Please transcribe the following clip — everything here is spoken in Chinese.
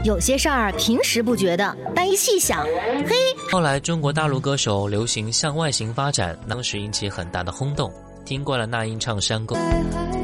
有些事儿平时不觉得，但一细想，嘿。 后来中国大陆歌手流行向外型发展，当时引起很大的轰动。听惯了那英唱山歌。